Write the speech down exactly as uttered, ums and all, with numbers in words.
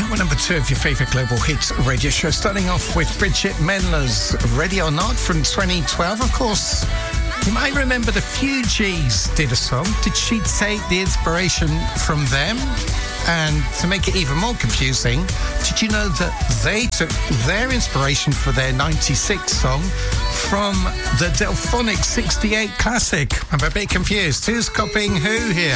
Hour number two of your favourite global hits radio show, starting off with Bridget Mendler's Ready or Not from twenty twelve. Of course, you might remember the Fugees did a song. Did she take the inspiration from them? And to make it even more confusing, did you know that they took their inspiration for their ninety-six song from the Delphonics sixty-eight classic? I'm a bit confused. Who's copying who here?